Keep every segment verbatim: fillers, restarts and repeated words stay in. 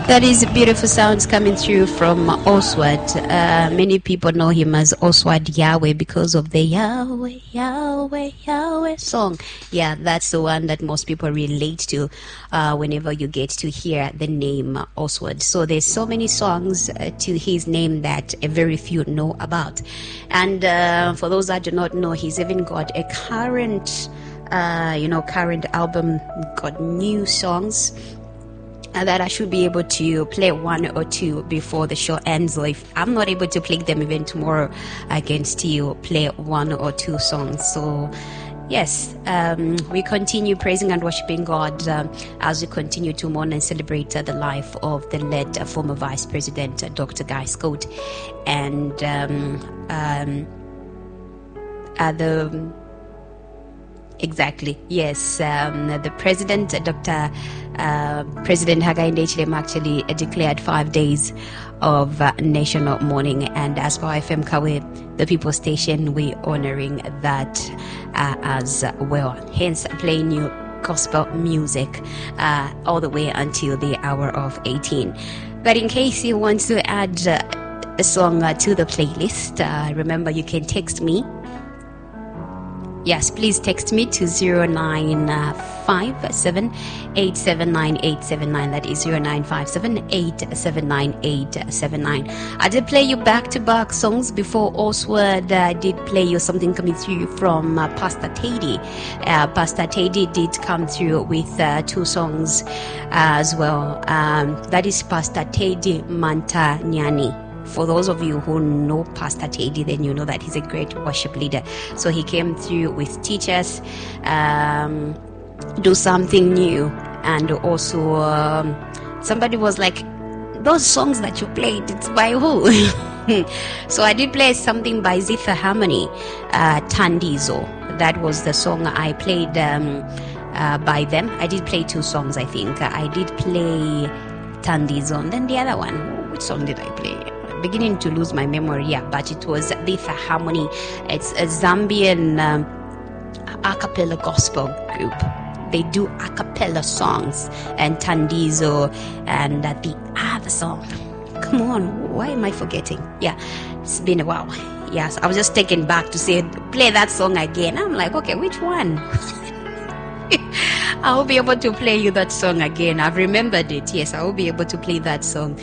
That is beautiful sounds coming through from Oswald. Uh, many people know him as Oswald Yahweh because of the Yahweh, Yahweh, Yahweh song. Yeah, that's the one that most people relate to uh, whenever you get to hear the name Oswald. So there's so many songs uh, to his name that uh, very few know about. And uh, for those that do not know, he's even got a current, uh, you know, current album, got new songs that I should be able to play one or two before the show ends. So if I'm not able to play them even tomorrow, I can still play one or two songs. So yes, um, we continue praising and worshiping God um, as we continue to mourn and celebrate uh, the life of the late uh, former Vice President uh, Doctor Guy Scott, and um, um, uh, the Exactly. Yes. Um, the president, Doctor Uh, President Haggai Ndechilema, actually uh, declared five days of uh, national mourning. And as for F M Kawe, the People Station, we're honoring that uh, as well. Hence, playing you gospel music uh, all the way until the hour of eighteen. But in case you want to add uh, a song uh, to the playlist, uh, remember you can text me. Yes, please text me to zero nine five seven eight seven nine eight seven nine. That is zero nine five seven eight seven nine eight seven nine. I did play you back-to-back songs before Oswald. I did play you something coming through from uh, Pastor Teddy. Uh, Pastor Teddy did come through with uh, two songs uh, as well. Um, that is Pastor Teddy Mantanyani. For those of you who know Pastor Teddy, then you know that he's a great worship leader. So he came through with Teachers, um, Do Something New, and also um, somebody was like, those songs that you played, it's by who? So I did play something by Zither Harmony, uh, Tandizo. That was the song I played um, uh, by them. I did play two songs, I think. I did play Tandizo, and then the other one, which song did I play? Beginning to lose my memory, yeah, but it was Zither Harmony. It's a Zambian um, a cappella gospel group. They do a cappella songs, and Tandizo, and uh, the other song. Come on, why am I forgetting? Yeah, it's been a while. Yes, I was just taken back to say, play that song again. I'm like, okay, which one? I will be able to play you that song again. I've remembered it. Yes, I will be able to play that song.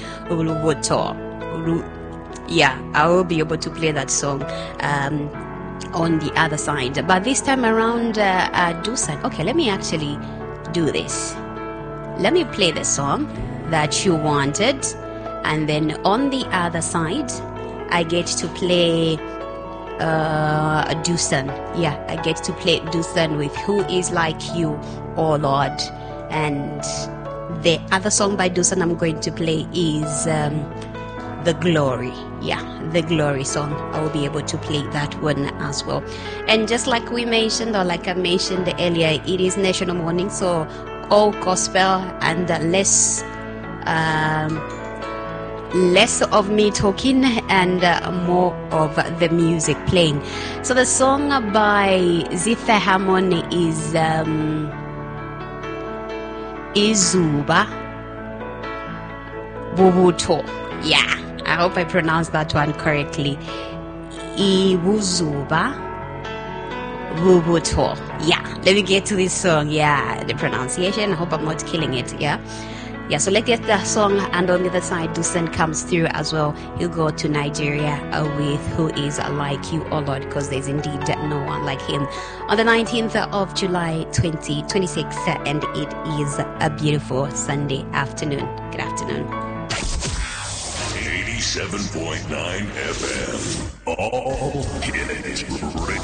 Yeah, I will be able to play that song um, on the other side. But this time around, uh, uh, Dusan. Okay, let me actually do this. Let me play the song that you wanted, and then on the other side, I get to play uh, Dusan. Yeah, I get to play Dusan with Who Is Like You, Oh Lord. And the other song by Dusan I'm going to play is Um, The Glory. Yeah, the Glory song. I will be able to play that one as well. And just like we mentioned, or like I mentioned earlier, it is National Mourning, so all gospel and less um, less of me talking and uh, more of the music playing. So the song by Zither Harmony is um, Izuba Bubuto. Yeah, I hope I pronounced that one correctly. Iwuzuba Bubuto. Yeah, let me get to this song. Yeah, the pronunciation. I hope I'm not killing it. Yeah. Yeah, so let's get the song, and on the other side, Dusan comes through as well. He'll go to Nigeria uh, with Who Is Like You, Oh Lord, because there's indeed no one like him. On the nineteenth of July, twenty twenty-six, uh, and it is a beautiful Sunday afternoon. Good afternoon. eighty-seven point nine F M. All hit radio.